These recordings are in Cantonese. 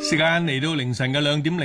時間嚟到凌晨嘅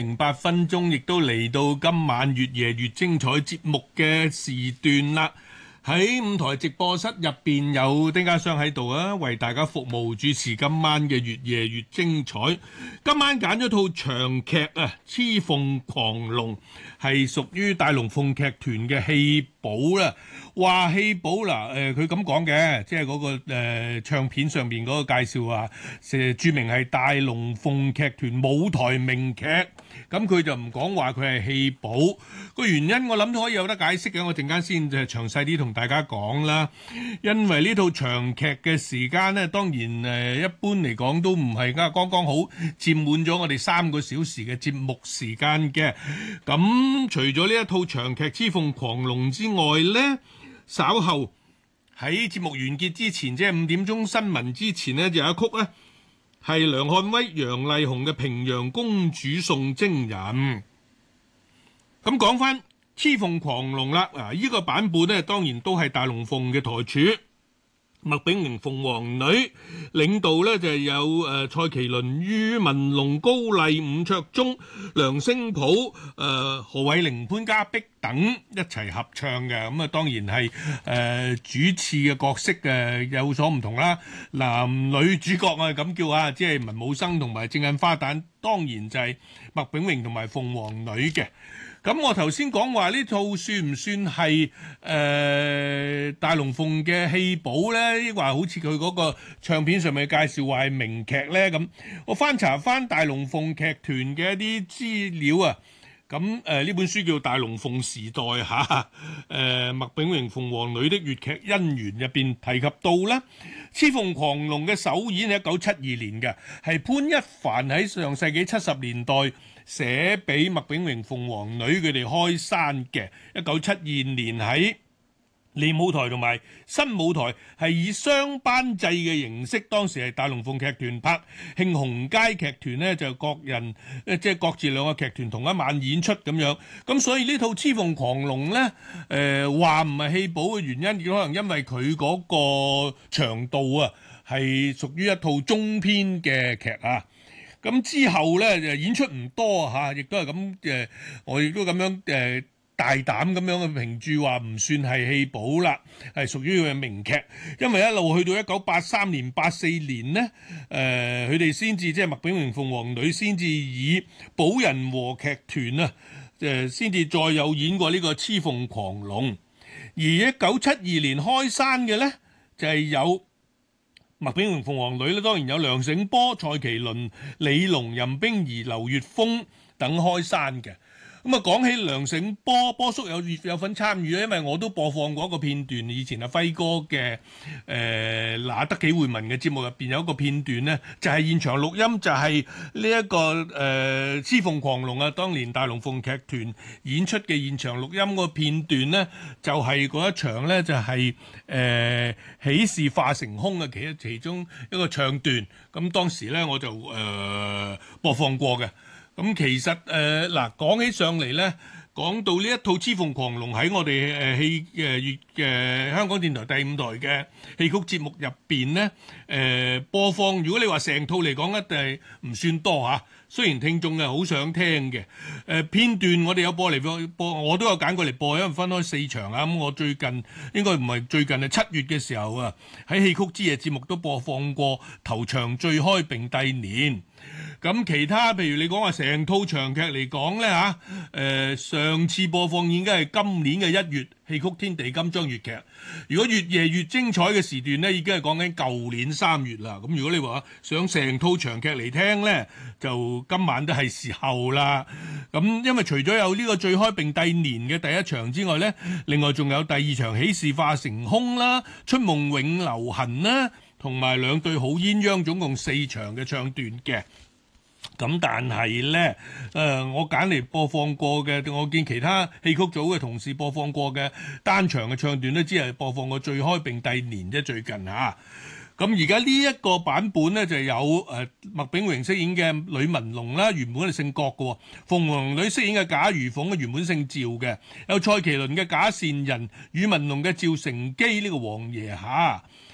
2:08，亦都嚟到今晚越夜越精彩節目嘅時段啦。喺五台直播室入邊有丁家雙喺度啊，為大家服務主持今晚嘅越夜越精彩。今晚揀咗套長劇啊，《雌鳳狂龍》係屬於大龍鳳劇團嘅戲寶啦。話戲寶嗱，佢咁講嘅，即係嗰個唱片上邊嗰個介紹啊，註明係大龍鳳劇團舞台名劇。咁佢就唔講話佢係戲寶，個原因我諗都可以有得解釋嘅，我陣間先就詳細啲同大家講啦。因為呢套長劇嘅時間呢，當然一般嚟講都唔係剛剛好佔滿咗我哋3個小時嘅節目時間嘅。咁除咗呢一套長劇《雌鳳狂龍》之外呢，稍後喺節目完結之前，即係5點鐘新聞之前呢，就有一曲呢係梁漢威、楊麗紅嘅《平陽公主送貞人》。咁講翻《雌鳳狂龍》啦，呢個版本呢，當然都係大龍鳳嘅台柱，麥炳榮、鳳凰女領導呢，就有蔡麒麟、于文龍、高麗、伍卓忠、梁星普、何偉玲、潘家碧等一齊合唱嘅。咁啊，當然係主次嘅角色有所唔同啦。男女主角啊咁叫啊，即係文武生同埋正印花旦，當然就係麥炳榮同埋鳳凰女嘅。咁我頭先講話呢套算唔算係大龍鳳嘅戲寶呢？抑或好似佢嗰個唱片上面介紹話係名劇呢？咁我翻查翻大龍鳳劇團嘅一啲資料啊，咁呢本書叫《大龍鳳時代》嚇，麥炳榮鳳凰女的粵劇姻緣入邊提及到呢，雌鳳狂龍嘅首演係1972年嘅，係潘一帆喺上世紀70年代寫俾麥炳榮、鳳凰女佢哋開山嘅。1972年喺利舞台同埋新舞台係以雙班制嘅形式，當時係大龍鳳劇團拍慶紅街劇團呢，就各人即係各自2個劇團同一晚演出咁樣。咁所以呢套《雌鳳狂龍》呢，話唔係戲寶嘅原因，亦可能因為佢嗰個長度啊係屬於一套中篇嘅劇啊。咁之後咧就演出唔多嚇，亦都係咁我亦都咁樣大膽咁樣去評注話唔算係戲寶啦，係屬於佢嘅名劇。因為一路去到1983年、84年呢，佢哋先至即係麥炳榮、鳳凰女先至以寶仁和劇團啊，先至再有演過呢個《雌鳳狂龍》。而1972年開山嘅呢，就係有麥炳榮、鳳凰女咧，當然有梁醒波、蔡麒麟、李龍、任冰兒、劉月峰等開山嘅。咁啊，講起梁醒波，波叔有份參與，因為我都播放過一個片段，以前阿輝哥嘅那得幾回文嘅節目入邊有一個片段呢，就係現場錄音，就係呢一個雌鳳狂龍啊，當年大龍鳳劇團演出嘅現場錄音個片段呢，就係嗰一場呢，就係喜事化成空嘅其中一個唱段，咁當時呢，我就播放過嘅。咁其實嗱講起上嚟咧，講到呢一套《雌鳳狂龍》喺我哋香港電台第5台嘅戲曲節目入邊咧，播放如果你話成套嚟講一定係唔算多嚇。雖然聽眾係好想聽嘅，片段我哋有播嚟播，我都有揀過嚟播，因為分開4場啊。咁我最近應該唔係最近係7月嘅時候啊，喺戲曲之夜節目都播放過頭場最開並蒂年。咁其他譬如你講話成套長劇嚟講咧上次播放已經係今年嘅1月戲曲天地金章粵劇。如果越夜越精彩嘅時段咧，已經係講緊舊年3月啦。咁如果你話想成套長劇嚟聽咧，就今晚都係時候啦。咁因為除咗有呢個最開並蒂年嘅第1場之外咧，另外仲有第2場喜事化成空啦、春夢永流行啦，同埋2對好鴛鴦，總共4場嘅唱段嘅。咁但係咧，我揀嚟播放過嘅，我見其他戲曲組嘅同事播放過嘅單場嘅唱段都只係播放過最開並蒂年啫，最近嚇。咁而家呢一個版本咧就有麥炳榮飾演嘅呂文龍啦，原本係姓郭嘅；鳳凰女飾演嘅賈如鳳原本姓趙嘅；有蔡麒麟嘅賈善人、宇文龍嘅趙成基呢個王爺嚇。